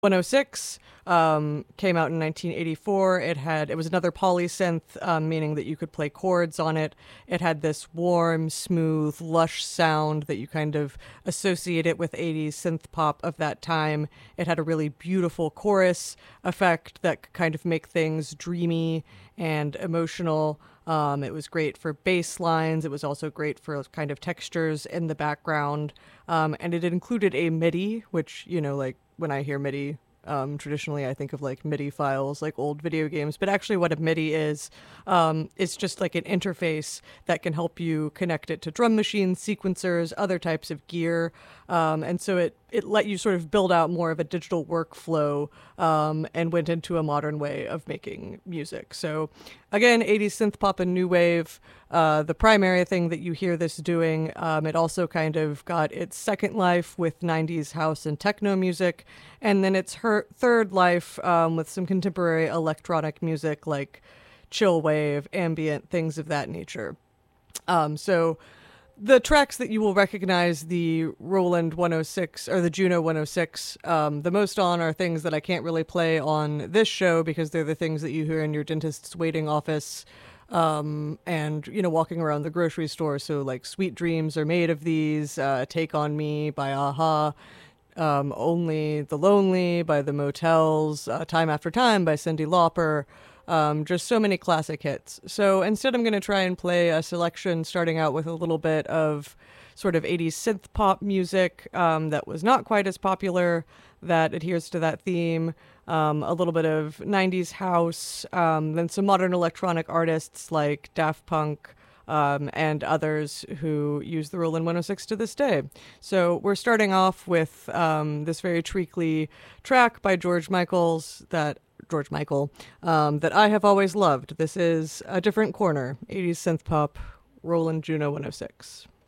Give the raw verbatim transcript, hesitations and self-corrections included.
one oh six um, came out in nineteen eighty-four. It had it was another polysynth, um, meaning that you could play chords on it. It had this warm, smooth, lush sound that you kind of associate it with eighties synth pop of that time. It had a really beautiful chorus effect that could kind of make things dreamy and emotional. Um, it was great for bass lines. It was also great for kind of textures in the background. Um, and it included a MIDI, which, you know, like when I hear MIDI, um, traditionally I think of like MIDI files, like old video games. But actually, what a MIDI is, um, it's just like an interface that can help you connect it to drum machines, sequencers, other types of gear. Um, and so it, it let you sort of build out more of a digital workflow um, and went into a modern way of making music. So again, eighties synth pop and new wave, uh, the primary thing that you hear this doing. Um, it also kind of got its second life with nineties house and techno music, and then its her third life um, with some contemporary electronic music like chill wave, ambient, things of that nature. Um, so the tracks that you will recognize the Roland one oh six or the Juno one oh six um, the most on are things that I can't really play on this show because they're the things that you hear in your dentist's waiting office um, and, you know, walking around the grocery store. So like Sweet Dreams Are Made of These, uh, Take on Me by a-ha, um, Only the Lonely by the Motels, uh, Time After Time by Cyndi Lauper. Um, just so many classic hits. So instead, I'm going to try and play a selection starting out with a little bit of sort of eighties synth pop music um, that was not quite as popular, that adheres to that theme, um, a little bit of nineties house, um, then some modern electronic artists like Daft Punk, um, and others who use the Roland one oh six to this day. So we're starting off with um, this very treacly track by George Michael's that George Michael, um, that I have always loved. This is A Different Corner, eighties synth pop, Roland Juno one oh six.